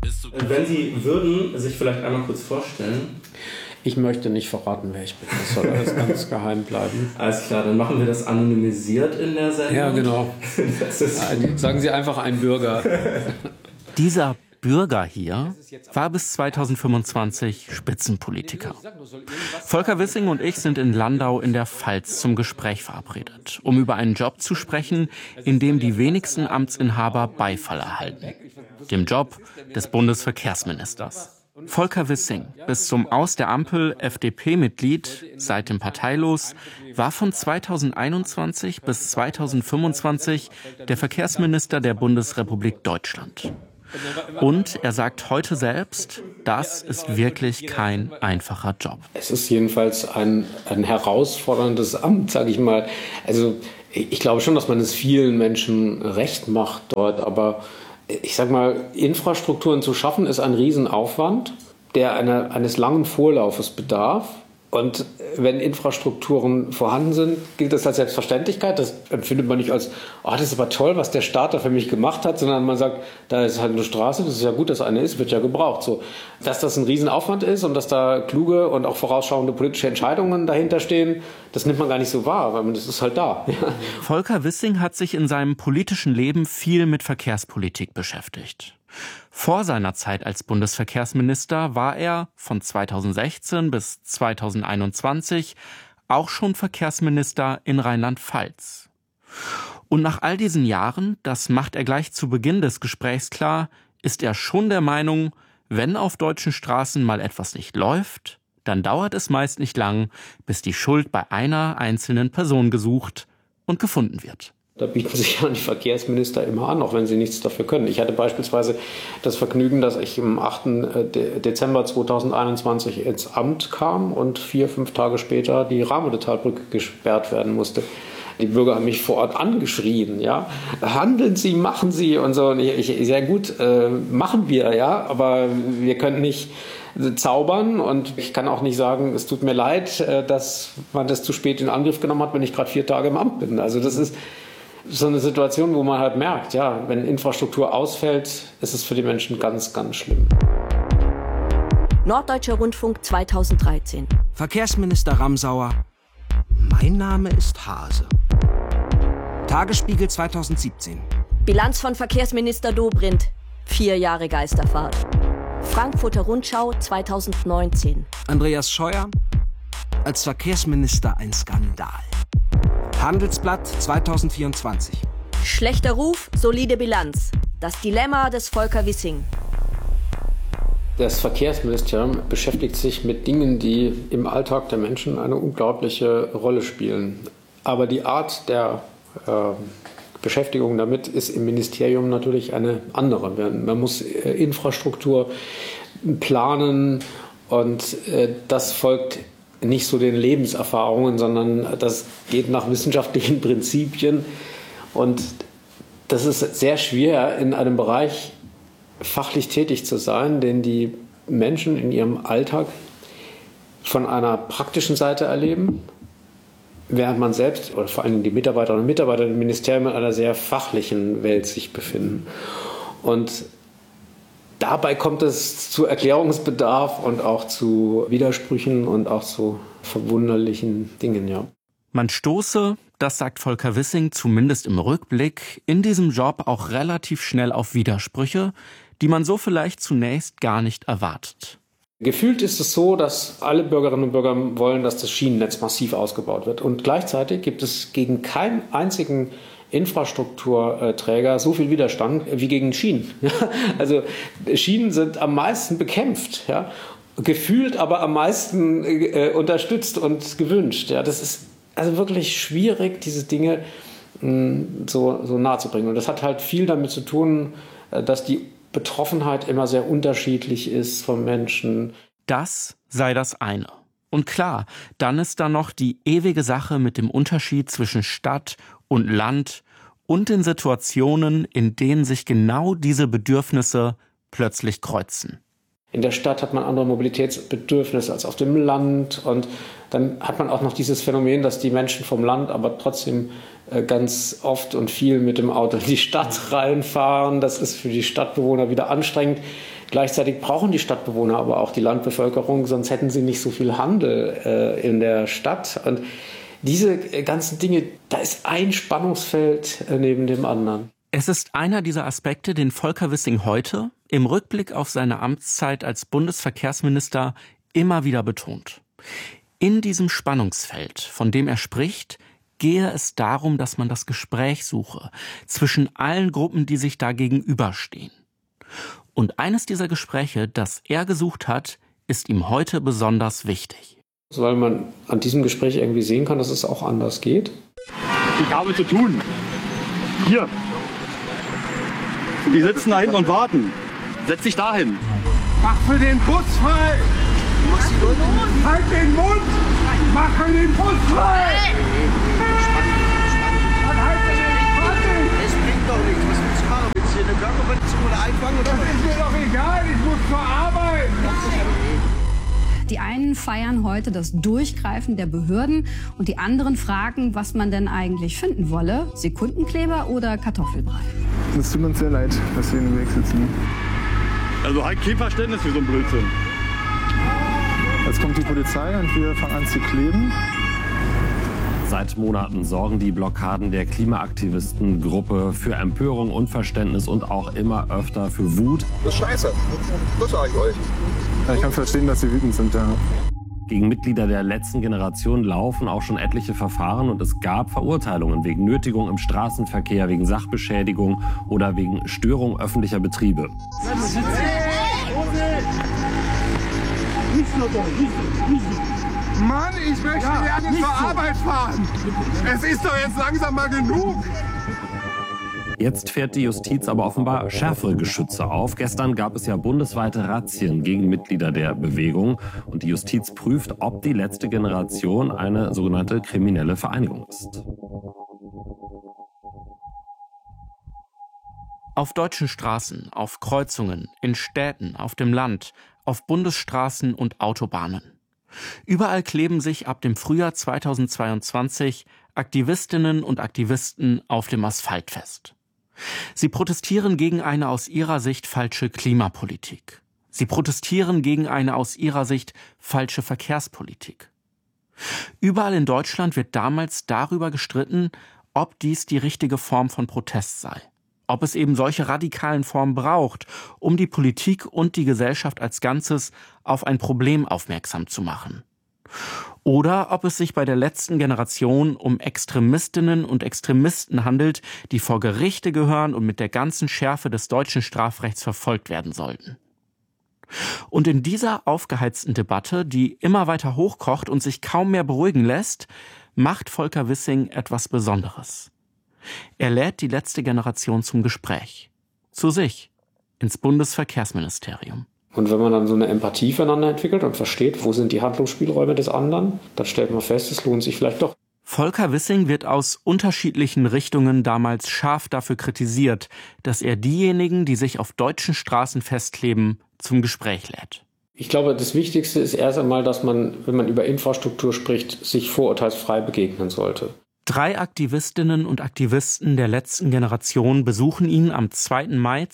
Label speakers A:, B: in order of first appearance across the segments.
A: Wenn Sie würden sich vielleicht einmal kurz vorstellen.
B: Ich möchte nicht verraten, wer ich bin. Das soll alles ganz geheim bleiben.
A: Alles klar, dann machen wir das anonymisiert in der Sendung.
B: Ja, genau. Sagen Sie einfach ein Bürger.
C: Dieser Bürger hier war bis 2025 Spitzenpolitiker. Volker Wissing und ich sind in Landau in der Pfalz zum Gespräch verabredet, um über einen Job zu sprechen, in dem die wenigsten Amtsinhaber Beifall erhalten. Dem Job des Bundesverkehrsministers. Volker Wissing, bis zum Aus der Ampel FDP-Mitglied, seitdem parteilos, war von 2021 bis 2025 der Verkehrsminister der Bundesrepublik Deutschland. Und er sagt heute selbst, das ist wirklich kein einfacher Job.
B: Es ist jedenfalls ein herausforderndes Amt, sage ich mal. Also ich glaube schon, dass man es vielen Menschen recht macht dort, aber ich sag mal, Infrastrukturen zu schaffen ist ein Riesenaufwand, der eines langen Vorlaufes bedarf. Und wenn Infrastrukturen vorhanden sind, gilt das als Selbstverständlichkeit. Das empfindet man nicht als, oh, das ist aber toll, was der Staat da für mich gemacht hat, sondern man sagt, da ist halt eine Straße, das ist ja gut, dass eine ist, wird ja gebraucht. So, dass das ein Riesenaufwand ist und dass da kluge und auch vorausschauende politische Entscheidungen dahinter stehen, das nimmt man gar nicht so wahr, weil das ist halt da.
C: Volker Wissing hat sich in seinem politischen Leben viel mit Verkehrspolitik beschäftigt. Vor seiner Zeit als Bundesverkehrsminister war er von 2016 bis 2021 auch schon Verkehrsminister in Rheinland-Pfalz. Und nach all diesen Jahren, das macht er gleich zu Beginn des Gesprächs klar, ist er schon der Meinung, wenn auf deutschen Straßen mal etwas nicht läuft, dann dauert es meist nicht lang, bis die Schuld bei einer einzelnen Person gesucht und gefunden wird.
B: Da bieten sich ja die Verkehrsminister immer an, auch wenn sie nichts dafür können. Ich hatte beispielsweise das Vergnügen, dass ich am 8. Dezember 2021 ins Amt kam und 4-5 Tage später die Rahmentalbrücke gesperrt werden musste. Die Bürger haben mich vor Ort angeschrien, ja, handeln Sie, machen Sie und so. Und sehr gut, machen wir, ja, aber wir können nicht zaubern und ich kann auch nicht sagen, es tut mir leid, dass man das zu spät in Angriff genommen hat, wenn ich gerade 4 Tage im Amt bin. Also das ist so eine Situation, wo man halt merkt, ja, wenn Infrastruktur ausfällt, ist es für die Menschen ganz, ganz schlimm.
D: Norddeutscher Rundfunk 2013.
E: Verkehrsminister Ramsauer. Mein Name ist Hase. Tagesspiegel 2017.
D: Bilanz von Verkehrsminister Dobrindt. 4 Jahre Geisterfahrt. Frankfurter Rundschau 2019.
E: Andreas Scheuer. Als Verkehrsminister ein Skandal. Handelsblatt 2024.
D: Schlechter Ruf, solide Bilanz. Das Dilemma des Volker Wissing.
B: Das Verkehrsministerium beschäftigt sich mit Dingen, die im Alltag der Menschen eine unglaubliche Rolle spielen. Aber die Art der Beschäftigung damit ist im Ministerium natürlich eine andere. Man muss Infrastruktur planen und das folgt nicht so den Lebenserfahrungen, sondern das geht nach wissenschaftlichen Prinzipien. Und das ist sehr schwer, in einem Bereich fachlich tätig zu sein, den die Menschen in ihrem Alltag von einer praktischen Seite erleben, während man selbst oder vor allem die Mitarbeiterinnen und Mitarbeiter im Ministerium in einer sehr fachlichen Welt sich befinden. Und dabei kommt es zu Erklärungsbedarf und auch zu Widersprüchen und auch zu verwunderlichen Dingen, ja.
C: Man stoße, das sagt Volker Wissing zumindest im Rückblick, in diesem Job auch relativ schnell auf Widersprüche, die man so vielleicht zunächst gar nicht erwartet.
B: Gefühlt ist es so, dass alle Bürgerinnen und Bürger wollen, dass das Schienennetz massiv ausgebaut wird. Und gleichzeitig gibt es gegen keinen einzigen Infrastrukturträger so viel Widerstand wie gegen Schienen. Also Schienen sind am meisten bekämpft, ja, gefühlt aber am meisten unterstützt und gewünscht. Ja, das ist also wirklich schwierig, diese Dinge so nahe zu bringen. Und das hat halt viel damit zu tun, dass die Betroffenheit immer sehr unterschiedlich ist von Menschen.
C: Das sei das eine. Und klar, dann ist da noch die ewige Sache mit dem Unterschied zwischen Stadt und Land und den Situationen, in denen sich genau diese Bedürfnisse plötzlich kreuzen.
B: In der Stadt hat man andere Mobilitätsbedürfnisse als auf dem Land und dann hat man auch noch dieses Phänomen, dass die Menschen vom Land aber trotzdem ganz oft und viel mit dem Auto in die Stadt reinfahren. Das ist für die Stadtbewohner wieder anstrengend. Gleichzeitig brauchen die Stadtbewohner aber auch die Landbevölkerung, sonst hätten sie nicht so viel Handel in der Stadt. Und diese ganzen Dinge, da ist ein Spannungsfeld neben dem anderen.
C: Es ist einer dieser Aspekte, den Volker Wissing heute im Rückblick auf seine Amtszeit als Bundesverkehrsminister immer wieder betont. In diesem Spannungsfeld, von dem er spricht, gehe es darum, dass man das Gespräch suche zwischen allen Gruppen, die sich da gegenüberstehen. Und eines dieser Gespräche, das er gesucht hat, ist ihm heute besonders wichtig.
B: Weil man an diesem Gespräch irgendwie sehen kann, dass es auch anders geht.
F: Ich habe zu tun. Hier. Die sitzen da hinten und warten. Setz dich dahin.
G: Mach für den Bus frei! Halt den Mund! Mach für den Bus frei! Dann halt den Mund!
H: Es bringt doch nichts. Was willst du machen? Willst du hier eine Körperverletzung oder einfangen? Oder?
G: Das ist mir doch egal, ich muss zur Arbeit!
I: Die einen feiern heute das Durchgreifen der Behörden und die anderen fragen, was man denn eigentlich finden wolle. Sekundenkleber oder Kartoffelbrei?
J: Es tut uns sehr leid, dass wir in den Weg sitzen.
F: Also halt kein Verständnis für so einen Blödsinn.
J: Jetzt kommt die Polizei und wir fangen an zu kleben.
K: Seit Monaten sorgen die Blockaden der Klimaaktivistengruppe für Empörung, Unverständnis und auch immer öfter für Wut.
G: Das ist scheiße. Das sage ich euch.
J: Ja, ich kann verstehen, dass sie wütend sind, ja.
K: Gegen Mitglieder der letzten Generation laufen auch schon etliche Verfahren und es gab Verurteilungen wegen Nötigung im Straßenverkehr, wegen Sachbeschädigung oder wegen Störung öffentlicher Betriebe.
G: Mann, ich möchte gerne zur Arbeit fahren. Es ist doch jetzt langsam mal genug.
K: Jetzt fährt die Justiz aber offenbar schärfere Geschütze auf. Gestern gab es ja bundesweite Razzien gegen Mitglieder der Bewegung. Und die Justiz prüft, ob die letzte Generation eine sogenannte kriminelle Vereinigung ist.
C: Auf deutschen Straßen, auf Kreuzungen, in Städten, auf dem Land, auf Bundesstraßen und Autobahnen. Überall kleben sich ab dem Frühjahr 2022 Aktivistinnen und Aktivisten auf dem Asphalt fest. Sie protestieren gegen eine aus ihrer Sicht falsche Klimapolitik. Sie protestieren gegen eine aus ihrer Sicht falsche Verkehrspolitik. Überall in Deutschland wird damals darüber gestritten, ob dies die richtige Form von Protest sei. Ob es eben solche radikalen Formen braucht, um die Politik und die Gesellschaft als Ganzes auf ein Problem aufmerksam zu machen. Oder ob es sich bei der letzten Generation um Extremistinnen und Extremisten handelt, die vor Gerichte gehören und mit der ganzen Schärfe des deutschen Strafrechts verfolgt werden sollten. Und in dieser aufgeheizten Debatte, die immer weiter hochkocht und sich kaum mehr beruhigen lässt, macht Volker Wissing etwas Besonderes. Er lädt die letzte Generation zum Gespräch. Zu sich, ins Bundesverkehrsministerium.
B: Und wenn man dann so eine Empathie füreinander entwickelt und versteht, wo sind die Handlungsspielräume des anderen, dann stellt man fest, es lohnt sich vielleicht doch.
C: Volker Wissing wird aus unterschiedlichen Richtungen damals scharf dafür kritisiert, dass er diejenigen, die sich auf deutschen Straßen festkleben, zum Gespräch lädt.
B: Ich glaube, das Wichtigste ist erst einmal, dass man, wenn man über Infrastruktur spricht, sich vorurteilsfrei begegnen sollte.
C: 3 Aktivistinnen und Aktivisten der letzten Generation besuchen ihn am 2. Mai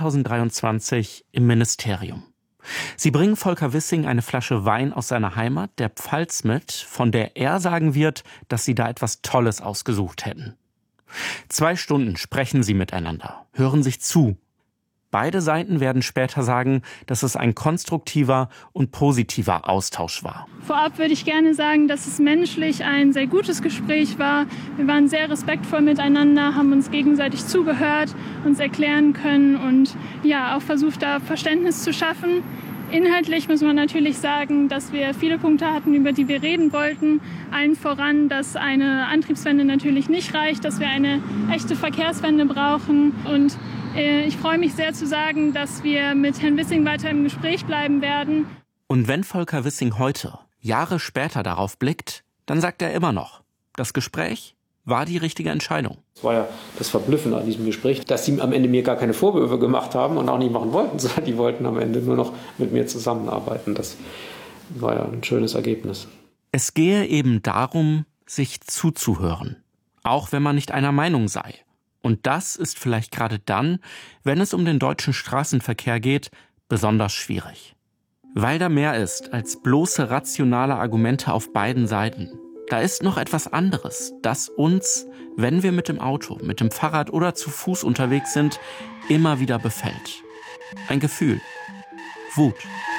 C: 2023 im Ministerium. Sie bringen Volker Wissing eine Flasche Wein aus seiner Heimat, der Pfalz, mit, von der er sagen wird, dass sie da etwas Tolles ausgesucht hätten. 2 Stunden sprechen sie miteinander, hören sich zu. Beide Seiten werden später sagen, dass es ein konstruktiver und positiver Austausch war.
L: Vorab würde ich gerne sagen, dass es menschlich ein sehr gutes Gespräch war. Wir waren sehr respektvoll miteinander, haben uns gegenseitig zugehört, uns erklären können und ja, auch versucht, da Verständnis zu schaffen. Inhaltlich muss man natürlich sagen, dass wir viele Punkte hatten, über die wir reden wollten. Allen voran, dass eine Antriebswende natürlich nicht reicht, dass wir eine echte Verkehrswende brauchen. Und ich freue mich sehr zu sagen, dass wir mit Herrn Wissing weiter im Gespräch bleiben werden.
C: Und wenn Volker Wissing heute, Jahre später, darauf blickt, dann sagt er immer noch, das Gespräch war die richtige Entscheidung.
B: Es war ja das Verblüffende an diesem Gespräch, dass sie am Ende mir gar keine Vorwürfe gemacht haben und auch nicht machen wollten, sondern die wollten am Ende nur noch mit mir zusammenarbeiten. Das war ja ein schönes Ergebnis.
C: Es gehe eben darum, sich zuzuhören. auch wenn man nicht einer Meinung sei. Und das ist vielleicht gerade dann, wenn es um den deutschen Straßenverkehr geht, besonders schwierig. Weil da mehr ist als bloße rationale Argumente auf beiden Seiten. Da ist noch etwas anderes, das uns, wenn wir mit dem Auto, mit dem Fahrrad oder zu Fuß unterwegs sind, immer wieder befällt. Ein Gefühl. Wut.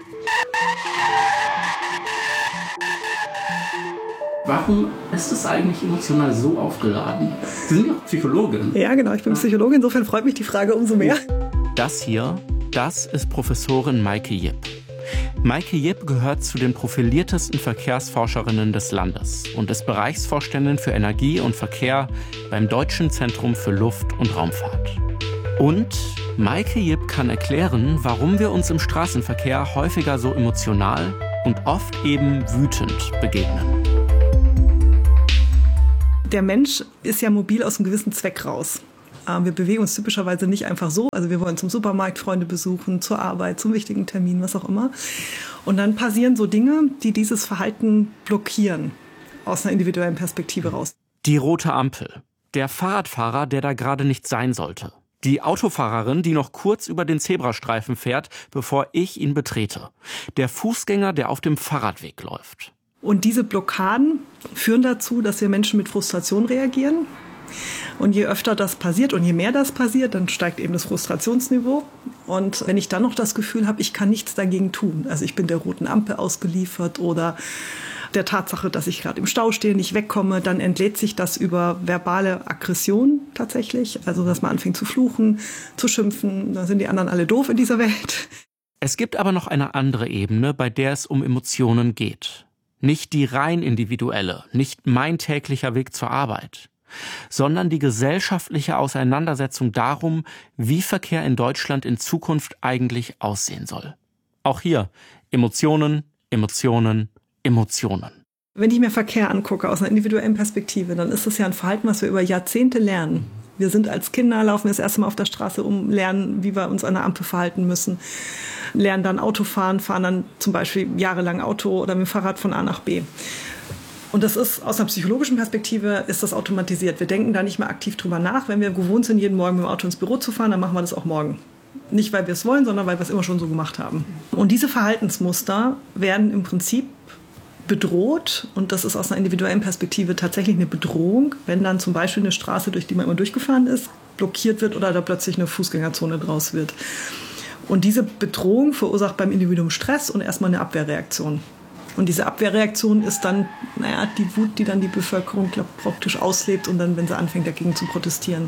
A: Warum ist es eigentlich emotional so aufgeladen? Sie sind doch Psychologin.
M: Ja, genau, ich bin Psychologin, insofern freut mich die Frage umso mehr.
C: Das hier, das ist Professorin Maike Jipp. Maike Jipp gehört zu den profiliertesten Verkehrsforscherinnen des Landes und ist Bereichsvorständin für Energie und Verkehr beim Deutschen Zentrum für Luft- und Raumfahrt. Und Maike Jipp kann erklären, warum wir uns im Straßenverkehr häufiger so emotional und oft eben wütend begegnen.
M: Der Mensch ist ja mobil aus einem gewissen Zweck raus. Wir bewegen uns typischerweise nicht einfach so. Also wir wollen zum Supermarkt Freunde besuchen, zur Arbeit, zum wichtigen Termin, was auch immer. Und dann passieren so Dinge, die dieses Verhalten blockieren, aus einer individuellen Perspektive raus.
C: Die rote Ampel. Der Fahrradfahrer, der da gerade nicht sein sollte. Die Autofahrerin, die noch kurz über den Zebrastreifen fährt, bevor ich ihn betrete. Der Fußgänger, der auf dem Fahrradweg läuft.
M: Und diese Blockaden führen dazu, dass wir Menschen mit Frustration reagieren. Und je öfter das passiert und je mehr das passiert, dann steigt eben das Frustrationsniveau. Und wenn ich dann noch das Gefühl habe, ich kann nichts dagegen tun, also ich bin der roten Ampel ausgeliefert oder der Tatsache, dass ich gerade im Stau stehe, nicht wegkomme, dann entlädt sich das über verbale Aggression tatsächlich. Also dass man anfängt zu fluchen, zu schimpfen, dann sind die anderen alle doof in dieser Welt.
C: Es gibt aber noch eine andere Ebene, bei der es um Emotionen geht. Nicht die rein individuelle, nicht mein täglicher Weg zur Arbeit, sondern die gesellschaftliche Auseinandersetzung darum, wie Verkehr in Deutschland in Zukunft eigentlich aussehen soll. Auch hier Emotionen, Emotionen, Emotionen.
M: Wenn ich mir Verkehr angucke aus einer individuellen Perspektive, dann ist das ja ein Verhalten, was wir über Jahrzehnte lernen. Wir sind als Kinder, laufen wir das erste Mal auf der Straße lernen, wie wir uns an der Ampel verhalten müssen, lernen dann Autofahren, fahren dann zum Beispiel jahrelang Auto oder mit dem Fahrrad von A nach B. Und das ist aus einer psychologischen Perspektive ist das automatisiert. Wir denken da nicht mehr aktiv drüber nach. Wenn wir gewohnt sind, jeden Morgen mit dem Auto ins Büro zu fahren, dann machen wir das auch morgen. Nicht, weil wir es wollen, sondern weil wir es immer schon so gemacht haben. Und diese Verhaltensmuster werden im Prinzip bedroht, und das ist aus einer individuellen Perspektive tatsächlich eine Bedrohung, wenn dann zum Beispiel eine Straße, durch die man immer durchgefahren ist, blockiert wird oder da plötzlich eine Fußgängerzone draus wird. Und diese Bedrohung verursacht beim Individuum Stress und erstmal eine Abwehrreaktion. Und diese Abwehrreaktion ist dann, die Wut, die dann die Bevölkerung praktisch auslebt und dann, wenn sie anfängt, dagegen zu protestieren.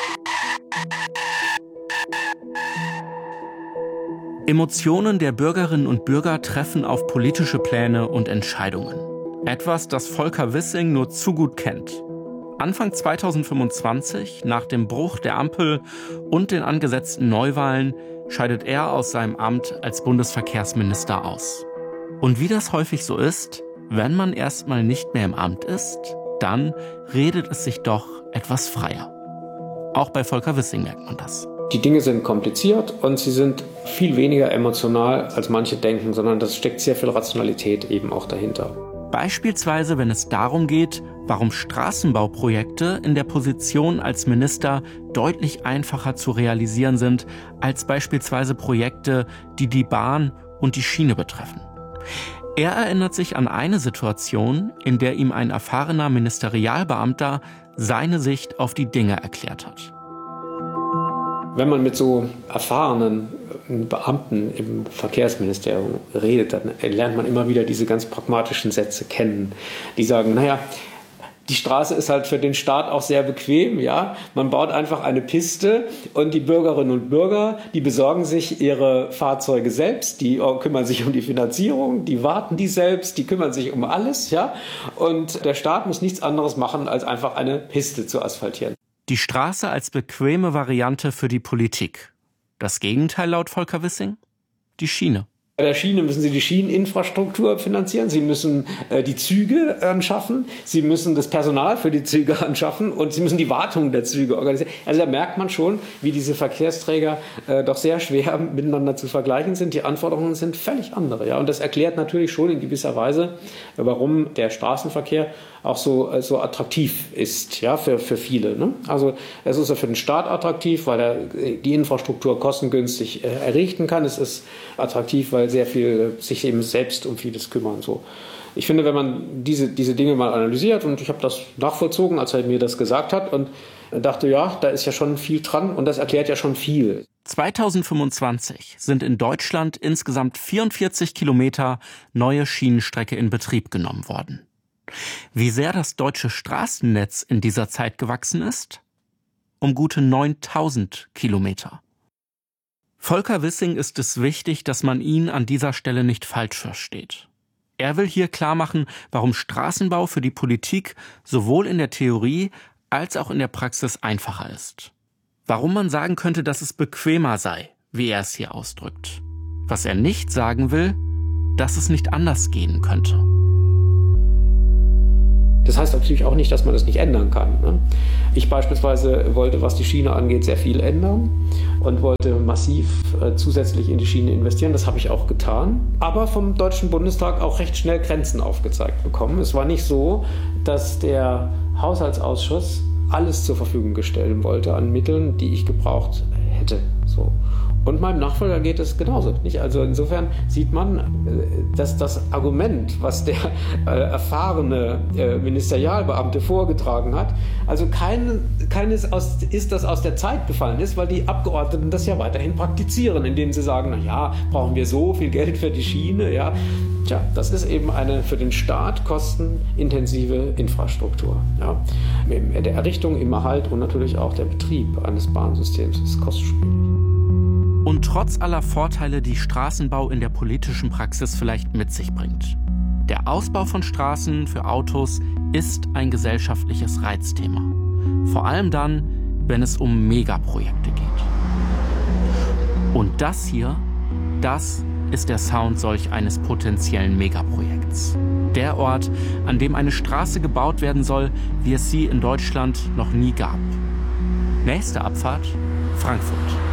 C: Emotionen der Bürgerinnen und Bürger treffen auf politische Pläne und Entscheidungen. Etwas, das Volker Wissing nur zu gut kennt. Anfang 2025, nach dem Bruch der Ampel und den angesetzten Neuwahlen, scheidet er aus seinem Amt als Bundesverkehrsminister aus. Und wie das häufig so ist, wenn man erstmal nicht mehr im Amt ist, dann redet es sich doch etwas freier. Auch bei Volker Wissing merkt man das.
B: Die Dinge sind kompliziert und sie sind viel weniger emotional, als manche denken, sondern das steckt sehr viel Rationalität eben auch dahinter.
C: Beispielsweise, wenn es darum geht, warum Straßenbauprojekte in der Position als Minister deutlich einfacher zu realisieren sind, als beispielsweise Projekte, die die Bahn und die Schiene betreffen. Er erinnert sich an eine Situation, in der ihm ein erfahrener Ministerialbeamter seine Sicht auf die Dinge erklärt hat.
B: Wenn man mit so erfahrenen Beamten im Verkehrsministerium redet, dann lernt man immer wieder diese ganz pragmatischen Sätze kennen. Die sagen, die Straße ist halt für den Staat auch sehr bequem, ja. Man baut einfach eine Piste und die Bürgerinnen und Bürger, die besorgen sich ihre Fahrzeuge selbst, die kümmern sich um die Finanzierung, die warten die selbst, die kümmern sich um alles, ja. Und der Staat muss nichts anderes machen, als einfach eine Piste zu asphaltieren.
C: Die Straße als bequeme Variante für die Politik. Das Gegenteil laut Volker Wissing? Die Schiene.
B: Bei der Schiene müssen Sie die Schieneninfrastruktur finanzieren, Sie müssen die Züge anschaffen, Sie müssen das Personal für die Züge anschaffen und Sie müssen die Wartung der Züge organisieren. Also da merkt man schon, wie diese Verkehrsträger doch sehr schwer miteinander zu vergleichen sind. Die Anforderungen sind völlig andere. Ja? Und das erklärt natürlich schon in gewisser Weise, warum der Straßenverkehr auch so attraktiv ist, ja, für viele. Ne? Also es ist ja für den Staat attraktiv, weil er die Infrastruktur kostengünstig errichten kann. Es ist attraktiv, weil sehr viel sich eben selbst um vieles kümmern. So. Ich finde, wenn man diese Dinge mal analysiert, und ich habe das nachvollzogen, als er mir das gesagt hat, und dachte, ja, da ist ja schon viel dran und das erklärt ja schon viel.
C: 2025 sind in Deutschland insgesamt 44 Kilometer neue Schienenstrecke in Betrieb genommen worden. Wie sehr das deutsche Straßennetz in dieser Zeit gewachsen ist? Um gute 9000 Kilometer. Volker Wissing ist es wichtig, dass man ihn an dieser Stelle nicht falsch versteht. Er will hier klarmachen, warum Straßenbau für die Politik sowohl in der Theorie als auch in der Praxis einfacher ist. Warum man sagen könnte, dass es bequemer sei, wie er es hier ausdrückt. Was er nicht sagen will, dass es nicht anders gehen könnte.
B: Das heißt natürlich auch nicht, dass man das nicht ändern kann. Ne? Ich beispielsweise wollte, was die Schiene angeht, sehr viel ändern und wollte massiv zusätzlich in die Schiene investieren. Das habe ich auch getan. Aber vom Deutschen Bundestag auch recht schnell Grenzen aufgezeigt bekommen. Es war nicht so, dass der Haushaltsausschuss alles zur Verfügung stellen wollte an Mitteln, die ich gebraucht hätte. So. Und meinem Nachfolger geht es genauso. Nicht? Also insofern sieht man, dass das Argument, was der erfahrene Ministerialbeamte vorgetragen hat, also keines ist, das aus der Zeit gefallen ist, weil die Abgeordneten das ja weiterhin praktizieren, indem sie sagen, na ja, brauchen wir so viel Geld für die Schiene, ja. Tja, das ist eben eine für den Staat kostenintensive Infrastruktur. Ja. In der Errichtung, im Erhalt und natürlich auch der Betrieb eines Bahnsystems ist kostspielig.
C: Und trotz aller Vorteile, die Straßenbau in der politischen Praxis vielleicht mit sich bringt. Der Ausbau von Straßen für Autos ist ein gesellschaftliches Reizthema. Vor allem dann, wenn es um Megaprojekte geht. Und das hier, das ist der Sound solch eines potenziellen Megaprojekts. Der Ort, an dem eine Straße gebaut werden soll, wie es sie in Deutschland noch nie gab. Nächste Abfahrt: Frankfurt.